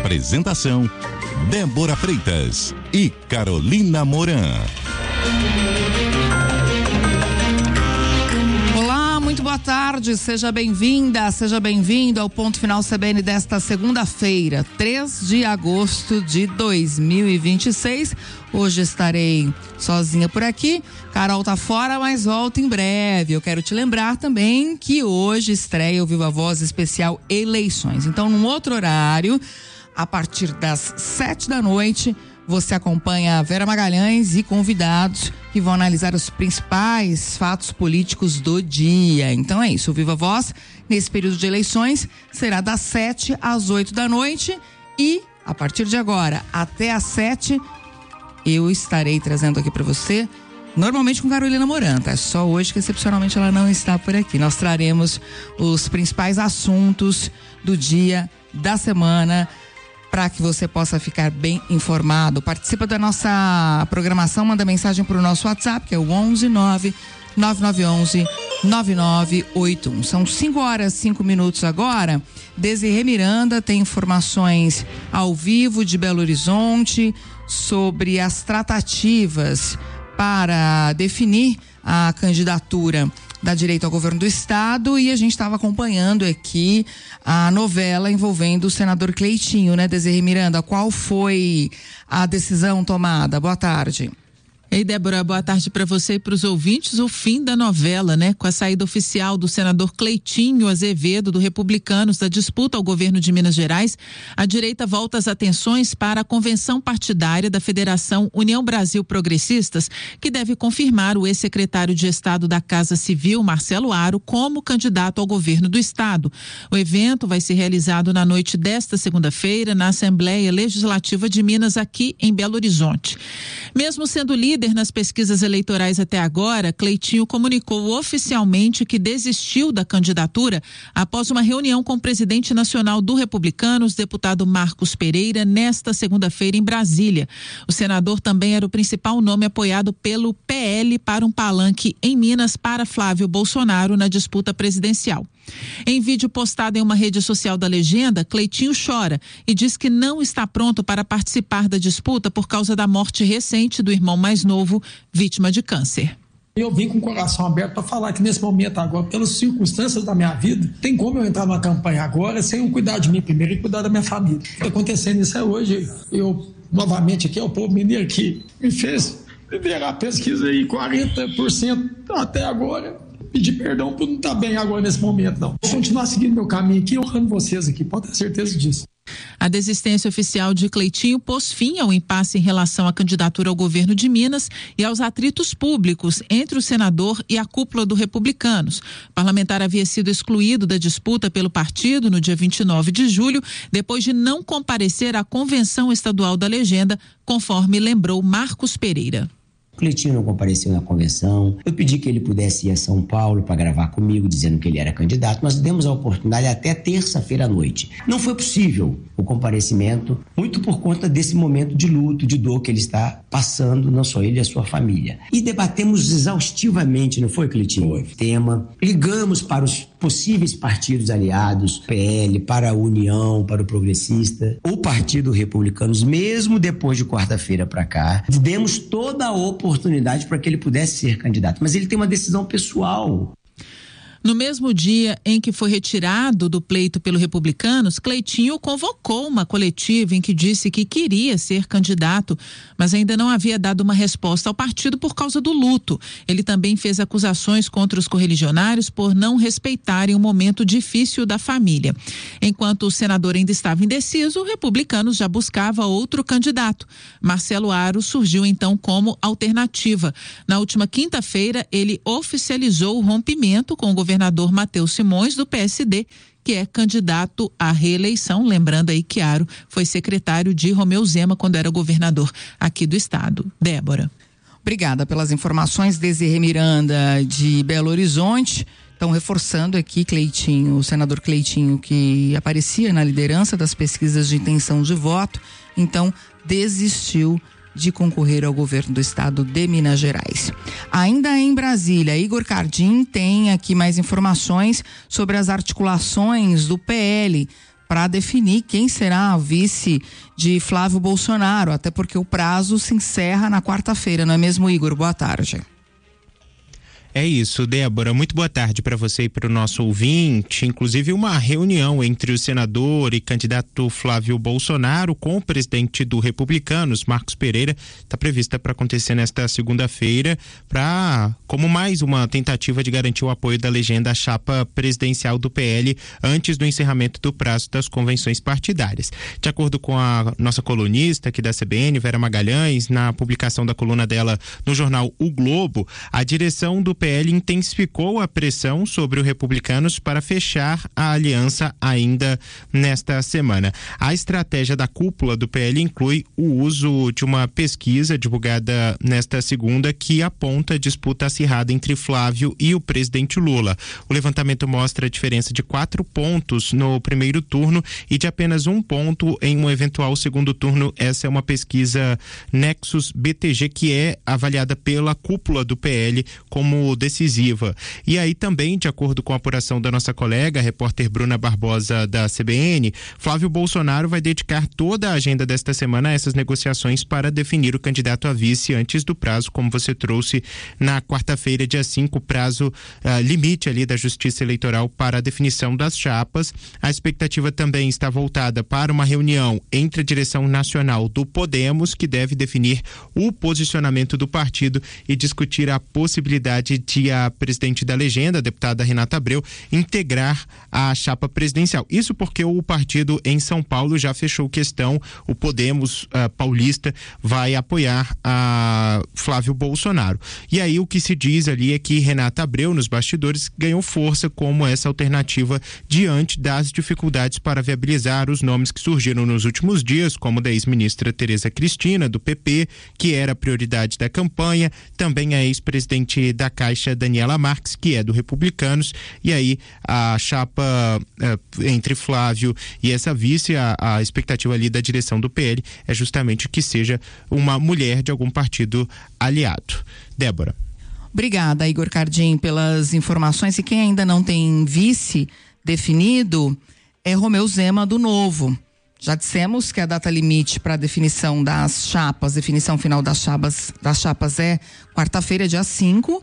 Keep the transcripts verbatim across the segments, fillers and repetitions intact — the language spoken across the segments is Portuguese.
Apresentação: Débora Freitas e Carolina Moran. Olá, muito boa tarde, seja bem-vinda, seja bem-vindo ao Ponto Final C B N desta segunda-feira, três de agosto de dois mil e vinte e seis. Hoje estarei sozinha por aqui, Carol tá fora, mas volta em breve. Eu quero te lembrar também que hoje estreia o Viva Voz especial Eleições. Então, num outro horário, a partir das sete da noite, você acompanha a Vera Magalhães e convidados que vão analisar os principais fatos políticos do dia. Então é isso, o Viva Voz, nesse período de eleições, será das sete às oito da noite e, a partir de agora, até às sete, eu estarei trazendo aqui para você, normalmente com Carolina Moran, tá? Só hoje que excepcionalmente ela não está por aqui. Nós traremos os principais assuntos do dia, da semana, para que você possa ficar bem informado. Participa da nossa programação, manda mensagem para o nosso WhatsApp, que é o onze nove nove nove um um nove nove oito um. São cinco horas e cinco minutos agora. Desirê Miranda tem informações ao vivo de Belo Horizonte sobre as tratativas para definir a candidatura da direita ao governo do estado, e a gente estava acompanhando aqui a novela envolvendo o senador Cleitinho, né, Desirê Miranda? Qual foi a decisão tomada? Boa tarde. Ei, Débora, boa tarde para você e para os ouvintes. O fim da novela, né? Com a saída oficial do senador Cleitinho Azevedo, do Republicanos, da disputa ao governo de Minas Gerais, a direita volta as atenções para a convenção partidária da Federação União Brasil Progressistas, que deve confirmar o ex-secretário de Estado da Casa Civil, Marcelo Aro, como candidato ao governo do estado. O evento vai ser realizado na noite desta segunda-feira na Assembleia Legislativa de Minas, aqui em Belo Horizonte. Mesmo sendo líder Líder nas pesquisas eleitorais até agora, Cleitinho comunicou oficialmente que desistiu da candidatura após uma reunião com o presidente nacional do Republicanos, deputado Marcos Pereira, nesta segunda-feira em Brasília. O senador também era o principal nome apoiado pelo P L para um palanque em Minas para Flávio Bolsonaro na disputa presidencial. Em vídeo postado em uma rede social da legenda, Cleitinho chora e diz que não está pronto para participar da disputa por causa da morte recente do irmão mais novo, vítima de câncer. Eu vim com o coração aberto para falar que nesse momento agora, pelas circunstâncias da minha vida, tem como eu entrar numa campanha agora sem eu cuidar de mim primeiro e cuidar da minha família. O que está acontecendo isso é hoje, eu novamente aqui, é o povo mineiro que me fez liderar a pesquisa aí quarenta por cento até agora. Pedir perdão por não estar bem agora nesse momento, não. Vou continuar seguindo meu caminho aqui, honrando vocês aqui, pode ter certeza disso. A desistência oficial de Cleitinho pôs fim ao impasse em relação à candidatura ao governo de Minas e aos atritos públicos entre o senador e a cúpula do Republicanos. O parlamentar havia sido excluído da disputa pelo partido no dia vinte e nove de julho, depois de não comparecer à convenção estadual da legenda, conforme lembrou Marcos Pereira. O Cleitinho não compareceu na convenção. Eu pedi que ele pudesse ir a São Paulo para gravar comigo, dizendo que ele era candidato. Nós demos a oportunidade até terça-feira à noite. Não foi possível o comparecimento, muito por conta desse momento de luto, de dor que ele está passando, não só ele e a sua família. E debatemos exaustivamente, não foi, Cleitinho? Foi. Tema. Ligamos para os possíveis partidos aliados, P L, para a União, para o Progressista, o Partido Republicanos, mesmo depois de quarta-feira para cá. Demos toda a oportunidade oportunidade para que ele pudesse ser candidato, mas ele tem uma decisão pessoal. No mesmo dia em que foi retirado do pleito pelo Republicanos, Cleitinho convocou uma coletiva em que disse que queria ser candidato, mas ainda não havia dado uma resposta ao partido por causa do luto. Ele também fez acusações contra os correligionários por não respeitarem o momento difícil da família. Enquanto o senador ainda estava indeciso, o Republicanos já buscava outro candidato. Marcelo Aro surgiu então como alternativa. Na última quinta-feira, ele oficializou o rompimento com o governador governador Matheus Simões, do P S D, que é candidato à reeleição. Lembrando aí que Aro foi secretário de Romeu Zema quando era governador aqui do estado. Débora. Obrigada pelas informações, Desirê Miranda, de Belo Horizonte. Então, reforçando aqui, Cleitinho, o senador Cleitinho, que aparecia na liderança das pesquisas de intenção de voto, então desistiu de concorrer ao governo do estado de Minas Gerais. Ainda em Brasília, Igor Cardim tem aqui mais informações sobre as articulações do P L para definir quem será a vice de Flávio Bolsonaro, até porque o prazo se encerra na quarta-feira, não é mesmo, Igor? Boa tarde. É isso, Débora. Muito boa tarde para você e para o nosso ouvinte. Inclusive, uma reunião entre o senador e candidato Flávio Bolsonaro com o presidente do Republicanos, Marcos Pereira, está prevista para acontecer nesta segunda-feira, para como mais uma tentativa de garantir o apoio da legenda à chapa presidencial do P L antes do encerramento do prazo das convenções partidárias. De acordo com a nossa colunista aqui da C B N, Vera Magalhães, na publicação da coluna dela no jornal O Globo, a direção do P L intensificou a pressão sobre o Republicanos para fechar a aliança ainda nesta semana. A estratégia da cúpula do P L inclui o uso de uma pesquisa divulgada nesta segunda que aponta disputa acirrada entre Flávio e o presidente Lula. O levantamento mostra a diferença de quatro pontos no primeiro turno e de apenas um ponto em um eventual segundo turno. Essa é uma pesquisa Nexus B T G que é avaliada pela cúpula do P L como decisiva. E aí também, de acordo com a apuração da nossa colega, a repórter Bruna Barbosa da C B N, Flávio Bolsonaro vai dedicar toda a agenda desta semana a essas negociações para definir o candidato a vice antes do prazo, como você trouxe na quarta-feira, dia cinco, prazo uh, limite ali da Justiça Eleitoral para a definição das chapas. A expectativa também está voltada para uma reunião entre a direção nacional do Podemos, que deve definir o posicionamento do partido e discutir a possibilidade de a presidente da legenda, a deputada Renata Abreu, integrar a chapa presidencial. Isso porque o partido em São Paulo já fechou questão, o Podemos uh, paulista vai apoiar a Flávio Bolsonaro. E aí o que se diz ali é que Renata Abreu, nos bastidores, ganhou força como essa alternativa diante das dificuldades para viabilizar os nomes que surgiram nos últimos dias, como da ex-ministra Tereza Cristina, do P P, que era prioridade da campanha, também a ex-presidente da Caixa, Daniela Marques, que é do Republicanos, e aí a chapa uh, entre Flávio e essa vice, a, a expectativa ali da direção do P L é justamente que seja uma mulher de algum partido aliado. Débora. Obrigada, Igor Cardim, pelas informações. E quem ainda não tem vice definido é Romeu Zema, do Novo. Já dissemos que a data limite para definição das chapas, definição final das chapas, das chapas é quarta-feira, dia cinco,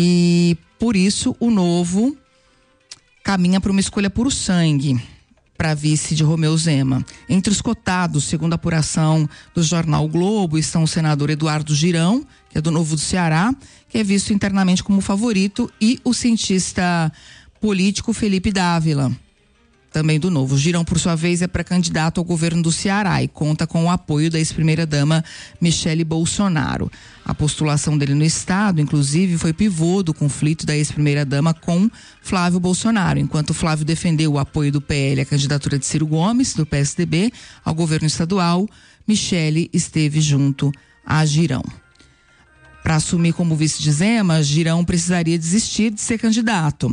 e por isso o Novo caminha para uma escolha puro sangue para vice de Romeu Zema. Entre os cotados, segundo a apuração do jornal o Globo, estão o senador Eduardo Girão, que é do Novo do Ceará, que é visto internamente como favorito, e o cientista político Felipe Dávila, também do Novo. Girão, por sua vez, é pré-candidato ao governo do Ceará e conta com o apoio da ex-primeira-dama Michele Bolsonaro. A postulação dele no estado, inclusive, foi pivô do conflito da ex-primeira-dama com Flávio Bolsonaro. Enquanto Flávio defendeu o apoio do P L à candidatura de Ciro Gomes, do P S D B, ao governo estadual, Michele esteve junto a Girão. Para assumir como vice de Zema, Girão precisaria desistir de ser candidato.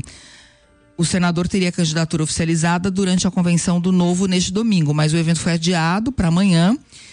O senador teria a candidatura oficializada durante a convenção do Novo neste domingo, mas o evento foi adiado para amanhã.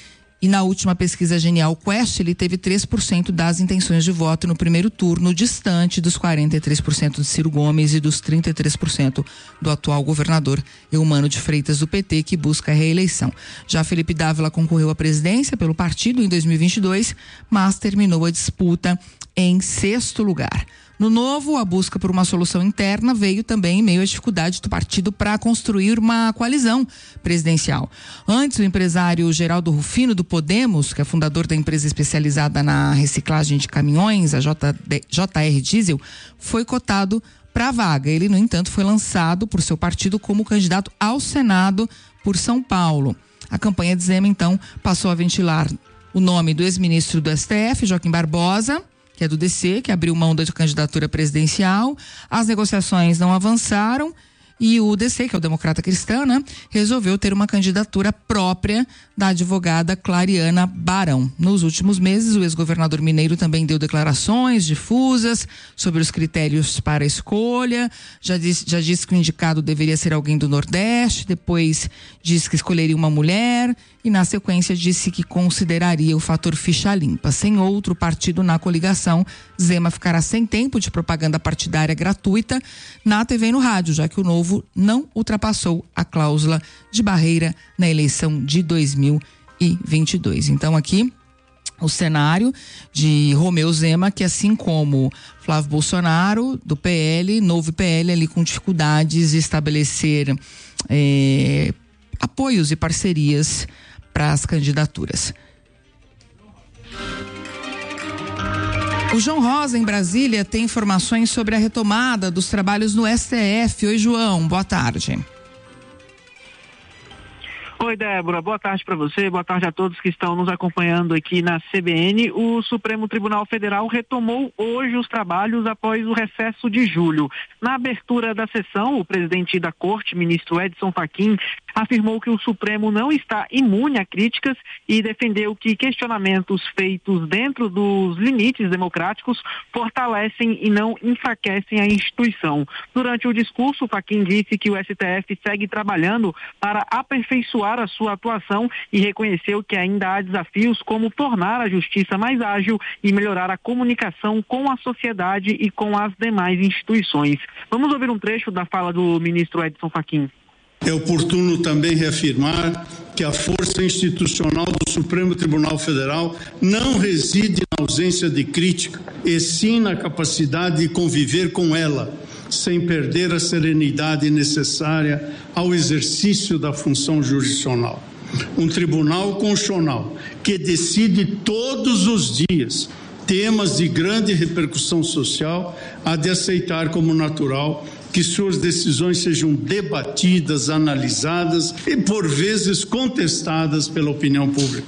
E na última pesquisa Genial Quest, ele teve três por cento das intenções de voto no primeiro turno, distante dos quarenta e três por cento de Ciro Gomes e dos trinta e três por cento do atual governador Eumano de Freitas, do P T, que busca a reeleição. Já Felipe Dávila concorreu à presidência pelo partido em dois mil e vinte e dois, mas terminou a disputa em sexto lugar. No Novo, a busca por uma solução interna veio também em meio à dificuldade do partido para construir uma coalizão presidencial. Antes, o empresário Geraldo Rufino, do Podemos, que é fundador da empresa especializada na reciclagem de caminhões, a J R Diesel, foi cotado para a vaga. Ele, no entanto, foi lançado por seu partido como candidato ao Senado por São Paulo. A campanha de Zema, então, passou a ventilar o nome do ex-ministro do S T F, Joaquim Barbosa, que é do D C, que abriu mão da candidatura presidencial. As negociações não avançaram e o D C, que é o Democrata Cristã, né, resolveu ter uma candidatura própria da advogada Clariana Barão. Nos últimos meses, o ex-governador mineiro também deu declarações difusas sobre os critérios para a escolha, já disse, já disse que o indicado deveria ser alguém do Nordeste, depois disse que escolheria uma mulher e, na sequência, disse que consideraria o fator ficha limpa. Sem outro partido na coligação, Zema ficará sem tempo de propaganda partidária gratuita na T V e no rádio, já que o Novo Novo não ultrapassou a cláusula de barreira na eleição de dois mil e vinte e dois. Então aqui o cenário de Romeu Zema, que assim como Flávio Bolsonaro do P L, novo P L ali com dificuldades de estabelecer é, apoios e parcerias para as candidaturas. O João Rosa, em Brasília, tem informações sobre a retomada dos trabalhos no S T F. Oi, João, boa tarde. Oi, Débora, boa tarde para você, boa tarde a todos que estão nos acompanhando aqui na C B N. O Supremo Tribunal Federal retomou hoje os trabalhos após o recesso de julho. Na abertura da sessão, o presidente da Corte, ministro Edson Fachin, afirmou que o Supremo não está imune a críticas e defendeu que questionamentos feitos dentro dos limites democráticos fortalecem e não enfraquecem a instituição. Durante o discurso, Fachin disse que o S T F segue trabalhando para aperfeiçoar a sua atuação e reconheceu que ainda há desafios como tornar a justiça mais ágil e melhorar a comunicação com a sociedade e com as demais instituições. Vamos ouvir um trecho da fala do ministro Edson Fachin. É oportuno também reafirmar que a força institucional do Supremo Tribunal Federal não reside na ausência de crítica, e sim na capacidade de conviver com ela, sem perder a serenidade necessária ao exercício da função jurisdicional. Um tribunal constitucional que decide todos os dias temas de grande repercussão social há de aceitar como natural que suas decisões sejam debatidas, analisadas e, por vezes, contestadas pela opinião pública.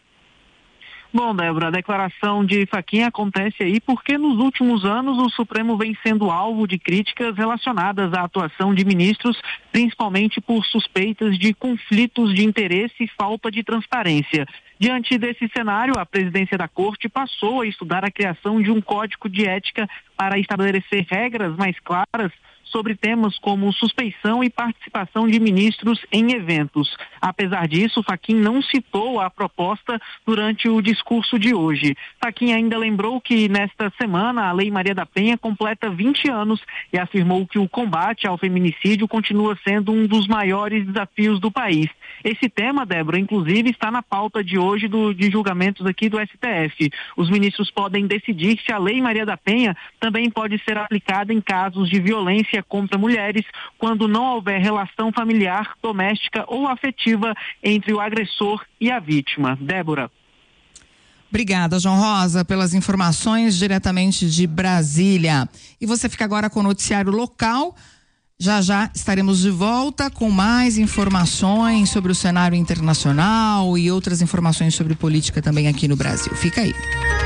Bom, Débora, a declaração de Fachin acontece aí porque nos últimos anos o Supremo vem sendo alvo de críticas relacionadas à atuação de ministros, principalmente por suspeitas de conflitos de interesse e falta de transparência. Diante desse cenário, a presidência da Corte passou a estudar a criação de um código de ética para estabelecer regras mais claras sobre temas como suspeição e participação de ministros em eventos. Apesar disso, Fachin não citou a proposta durante o discurso de hoje. Fachin ainda lembrou que nesta semana a Lei Maria da Penha completa vinte anos e afirmou que o combate ao feminicídio continua sendo um dos maiores desafios do país. Esse tema, Débora, inclusive está na pauta de hoje do, de julgamentos aqui do S T F. Os ministros podem decidir se a Lei Maria da Penha também pode ser aplicada em casos de violência contra mulheres, quando não houver relação familiar, doméstica ou afetiva entre o agressor e a vítima. Débora. Obrigada, João Rosa, pelas informações diretamente de Brasília. E você fica agora com o noticiário local. Já já estaremos de volta com mais informações sobre o cenário internacional e outras informações sobre política também aqui no Brasil. Fica aí.